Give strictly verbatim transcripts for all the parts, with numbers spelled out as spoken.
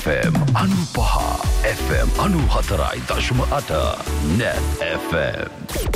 F M අනුපහ F M අනුහතරයි දශම අට Net F M.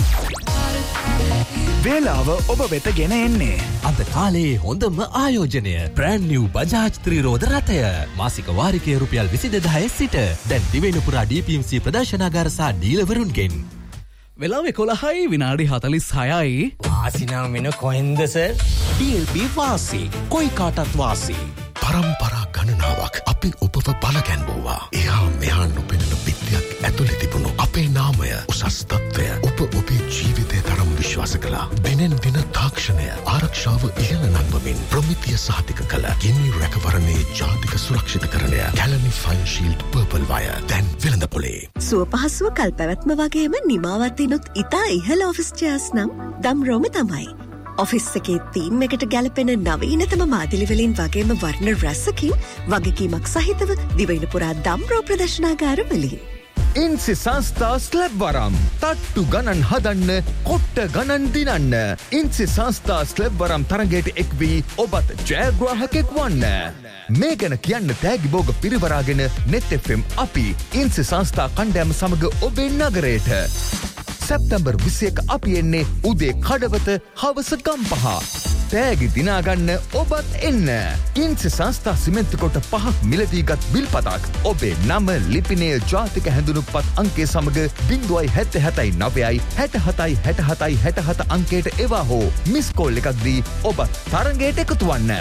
වේලාව ඔබ වෙත ගෙන එන්නේ අද කාලේ හොඳම ආයෝජනය brand new Bajaj ත්‍රිරෝද රථය මාසික වාරිකය රුපියල් විසි දෙදාය සිට දැන් දිවයින පුරා D P M C ප්‍රදර්ශනාගාර සහ ඩීලර්වරුන්ගෙන් වෙලාව එකොළහයි විනාඩි හතළිස් හයයි වාසිනම් වෙන කොහෙන්ද සර් D L P වාසි කොයි කාටත් වාසි පරම්පරා ගණනාවක් අපි ඔබව බලගැන්වුවා. එහා මෙහා නොපෙනෙන පිටියක් ඇතුලේ තිබුණු අපේ නාමය උසස් තත්ත්වය ඔබ ඔබේ ජීවිතේ තරම් විශ්වාස කළා. දිනෙන් දින තාක්ෂණය ආරක්ෂාව ඉහළ නංවමින් ප්‍රමිතිය සහතික කළ ගිනි රැකවරණයේ ජාතික සුරක්ෂිතකරණය Galani Fine Shield Purple Wire දැන් වෙළඳපොලේ. සුව පහසුව කල්පැවැත්ම වගේම නිමාවත්තිනුත් ඉතා ඉහළ ඔෆිස් චෙයාර්ස් නම් දම්රෝම තමයි. ඔෆිස් එකේ තීම් එකට ගැලපෙන නවීනතම මාදිලිවලින් වගේම වර්ණ රැසකින් වගකීමක් සහිතව දිවයින පුරා දම්රෝ ප්‍රදර්ශනාගාර වලින්. ඉන්සි සංස්ථා ස්ලැබ් වරම් තට්ටු ගණන් හදන්න කොට්ට ගණන් දිනන්න. ඉන්සි සංස්ථා ස්ලැබ් වරම් තරගයට එක් වී ඔබත් ජයග්‍රාහකෙක් වන්න. මේ ගැන කියන්න තෑගි බෝග පිරිවරාගෙන net F M අපි ඉන්සි සංස්ථා කණ්ඩෑම සමග ඔබේ නගරයට. සැප්තැම්බර් විසිඑක අපි එන්නේ උදේ කඩවත හවස ගම්පහ. තෑගි දිනාගන්න ඔබත් එන්න. ඉන්සි සංස්ථා සිමෙන්ති කොට පහක් මිලදීගත් බිල්පතක් ඔබේ නම ලිපිනය ජාතික හැඳුනුපත් අංකය සමග බිංදුවයි හැත්ත හැතයි නවයයි හැට හතයි හැට හතයි හැට හත අංකයට එවා හෝ මිස්කෝල් එකක් දී ඔබත් තරගයට එකතු වන්න.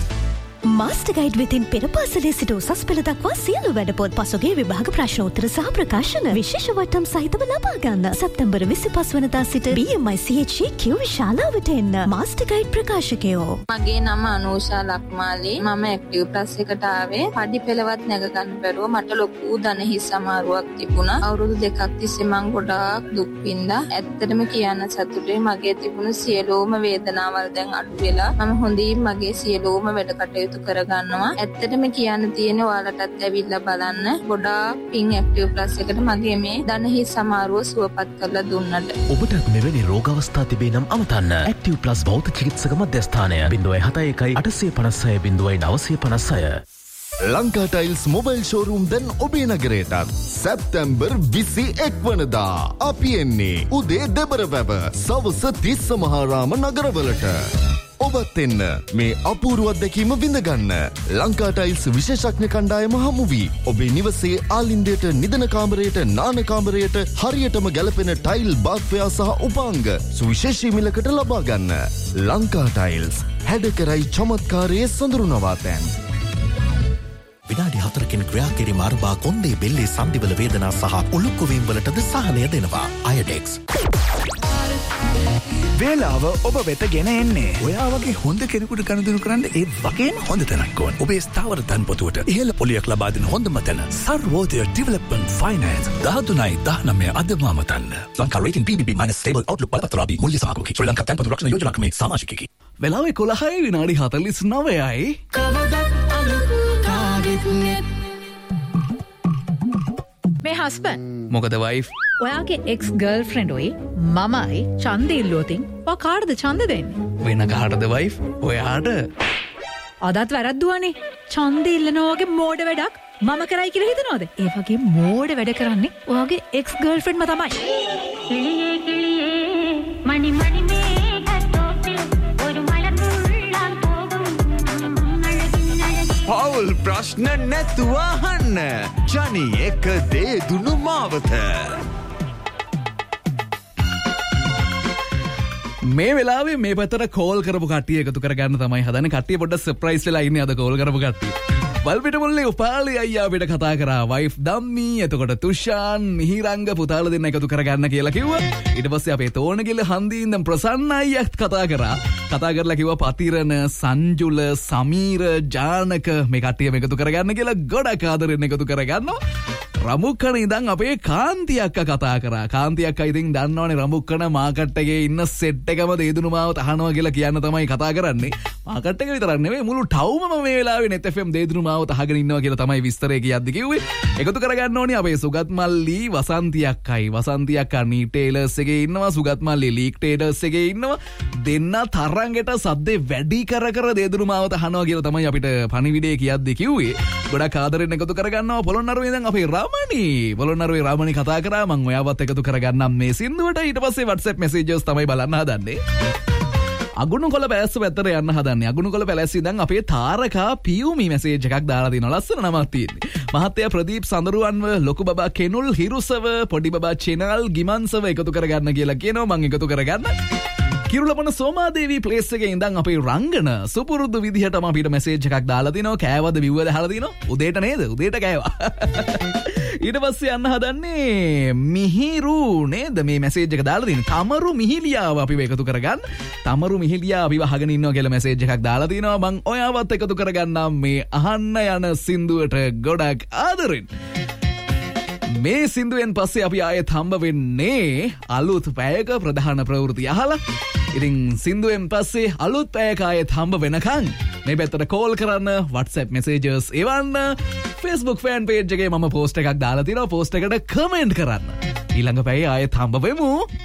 මාස්ටර් ගයිඩ් වෙතින් පෙර පාසලේ සිට උසස් පෙළ දක්වා සියලු වැඩපොත් පසුගිය විභාග ප්‍රශ්නෝත්තර සහ ප්‍රකාශන විශේෂ වටම් සහිතව ලබා ගන්න. සැප්තැම්බර් විසිපහ වෙනිදා සිට B M I C H Q විශාලාවට එන්න. Master guide ප්‍රකාශකයෝ. මගේ නම අනූෂා ලක්මාලි. මම ඇක්ටිව් ප්ලස් එකට ආවේ. පඩි පෙළවත් නැග ගන්න බැරුව මට ලොකු දනහිස් අමාරුවක් තිබුණා. අවුරුදු දෙකක් තිස්සේ මං ගොඩාක් දුක් විඳා. ඇත්තටම කියන්න සතුටුයි මගේ තිබුණු සියලුම වේදනාවල් දැන් අඩු වෙලා මම හොඳින් මගේ සියලුම වැඩ කටයුතු කරගන්නවා. ඇත්තටම කියන්න තියෙන ඔයාලටත් ඇවිල්ලා බලන්න. ගොඩාක් පින් ඇක්ටිව් ප්ලස් එකට මගේ මේ දනහිස් සමාරුව සුවපත් කරලා දුන්නට. ඔබට මෙවැනි රෝග අවස්ථා තිබේ නම් අමතන්න. ඇක්ටිව් ප්ලස් භෞත චිකිත්සක මධ්‍යස්ථානය ज़ीरो सात एक आठ पाँच छह ज़ीरो नौ पाँच छह. ලංකා ටයිල්ස් මොබයිල් ෂෝරූම් දැන් ඔබේ නගරයටත් සැප්තැම්බර් විසිඑක වනදා අපි එන්නේ උදේ දෙබරවැව සවස තිස්ස මහාරාම නගරවලට. ඔබත් එන්න මේ අපූර්ව අත්දැකීම විඳගන්න. ලංකා ටයිල්ස් විශේෂඥ කණ්ඩායම හමු වී ඔබේ නිවසේ ආලින්දයට නිදන කාමරයට නාන කාමරයට හරියටම ගැලපෙන ටයිල් බාත්වයා සහ උපාංග සුවිශේෂී මිලකට ලබා ගන්න. ලංකා ටයිල්ස් හැඩ කරයි චමත්කාරයේ සොඳුරු නවාතැන්. විනාඩි හතරකින් ක්‍රියා කිරීම අරබා කොන්දේ බෙල්ලේ සන්ධිවල වේදනා සහ උළුක්කුවීම් වලටද සහනය දෙනවා. අයඩෙක්ස්. වේලාව ඔබ වෙත ගෙන එන්නේ ඔයා වගේ හොඳ කෙනෙකුට ගනුදෙනු කරන්න ඒ වගේම හොඳ තැනක් ඕන. ඔබේ ස්ථාවර තන්පොතුවට ඉහළ පොලියක් ලබා දෙන හොඳම තැන සර්වෝදය ඩෙවලොප්මන්ට් ෆයිනෑන්ස් දහතුනයි දහනවය අදම අමතන්න. Lanka rating P B B minus stable outlook බලපත්‍රාදී මුල්‍ය සහගෝකී ශ්‍රී ලංකා තන්පොතු රක්ෂණ යෝජනා ක්‍රමේ සමාජිකයෙකි. වෙලාව එකොළහයි විනාඩි හතළිස් නවයයි මේ හස්බන්ඩ් මොකද වයිෆ් ඔයාගේ එක්ස් ගර්ල්ෆ්‍රෙන්ඩ් ඔයි මමයි ඡන්දය ඉල්ලුවොතින් ඔයා කාටද ඡන්ද දෙන්නේ? වෙන කාටද වයිෆ්? ඔයාට. අදත් වැරද්දුවානේ. ඡන්ද ඉල්ලනවා වගේ මෝඩ වැඩක් මම කරයි කියලා හිතනවද? ඒ වගේ මෝඩ වැඩ කරන්නේ ඔයාගේ එක්ස් ගර්ල්ෆ්‍රෙන්ඩ්ම තමයි. කිලියේ කිලියේ මණි මණි මේ ගැටෝපිල් ഒരു മലമുള്ളാൻ പോകും පවුල් ප්‍රශ්න නැතුව අහන්න. ජනි එක දේ දුනු මාවත. මේ වෙලාවේ මේ පැත්තට කෝල් කරපු කට්ටිය එකතු කරගන්න තමයි හදන්නේ. කට්ටිය පොඩ්ඩක් සර්ප්‍රයිස් වෙලා ඉන්නේ අද කෝල් කරපු කට්ටිය. වල්පිට මුල්ලේ උපාලි අයියා අපිට කතා කරා වයිෆ් ධම්මි එතකොට තුෂාන් මිහිරංග පුතාලා දෙන්න එකතු කරගන්න කියලා කිව්වා. ඊට පස්සේ අපේ තෝණගිල හන්දියින්දන් ප්‍රසන්න අයියාත් කතා කරා. කතා කරලා කිව්වා පතිරණ සංජුල සමීර ජානක මේ කට්ටියම එකතු කරගන්න කියලා ගොඩක් ආදරෙන් එකතු කරගන්නවා. රමුක්කන ඉඳන් අපේ කාන්ති අක්කා කතා කරා. කාන්ති අක්කා ඉතින් දන්නවනේ රමුක්කන මාකට් එකේ ඉන්න සෙට් එකම දේදුණු මාව තහනවා කියලා කියන්න තමයි කතා කරන්නේ. මාකට් එක විතරක් නෙවෙයි මුළු ටවුමම මේ වෙලාවේ net F M දේදුණු මාව තහගෙන ඉන්නවා කියලා තමයි විස්තරය කියද්දි කිව්වේ. එකතු කරගන්න ඕනේ අපේ සුගත් මල්ලි වසන්ති අක්කයි. වසන්ති අක්කා නී ටේලර්ස් එකේ ඉන්නවා. සුගත් මල්ලි ලීක් ටේලර්ස් එකේ ඉන්නවා. දෙන්න තරංගෙට සද්දේ වැඩි කර කර දේදුණු මාව තහනවා කියලා තමයි අපිට පණිවිඩය කියද්දි කිව්වේ. ගොඩක් ආදරෙන් එකතු කරගන්නවා පොළොන්නරුවේ ඉඳන් අපේ රාමණි. පොළොන්නරුවේ රාමණි කතා කරා මම ඔයාවත් එකතු කරගන්නම් මේ සින්දුවට. ඊට පස්සේ WhatsApp messages තමයි බලන්න හදන්නේ. අගුණුකොළ පැලැස්ස පැත්තට යන්න හදන්නේ. අගුණුකොළ පැලැස්ස ඉඳන් අපේ තාරකා පියුමි මැසේජ් එකක් දාලා දිනවා. ලස්සන නමක් තියෙන්නේ. මහත්තයා ප්‍රදීප් සඳරුවන්ව ලොකු බබා කෙනුල් හිරුසව පොඩි බබා චෙනල් ගිමන්සව එකතු කරගන්න කියලා කියනවා. මං එකතු කරගන්න. කිරුළපන සෝමාදේවී ප්ලේස් එකේ ඉඳන් අපේ රංගන සුපුරුදු විදිහටම අපිට මැසේජ් එකක් දාලා දිනවා. කෑවද බිව්වද අහලා දිනවා. උදේට නේද? උදේට කෑවා. ඊට පස්සේ යන්න හදන්නේ මිහිරු නේද මේ මැසේජ් එක දාලා තියෙන්නේ. තමරු මිහිලියාව අපිව එකතු කරගන්න. තමරු මිහිලියා අපිව අහගෙන ඉන්නවා කියලා මැසේජ් එකක් දාලා තිනවා. මං ඔයාවත් එකතු කරගන්නම් මේ අහන්න යන සින්දුවට ගොඩක් ආදරෙන්. මේ සින්දුවෙන් පස්සේ අපි ආයෙත් හම්බ වෙන්නේ අලුත් පැයක ප්‍රධාන ප්‍රවෘත්ති අහලා. ඉතින් සින්දුවෙන් පස්සේ අලුත් පැයක ආයෙත් හම්බ වෙනකන් මේ පැත්තට කෝල් කරන්න, WhatsApp messages එවන්න, Facebook fan page එකේ මම post එකක් දාලා තියෙනවා. post එකට comment කරන්න. ඊළඟ පැයේ ආයෙත් හම්බ වෙමු.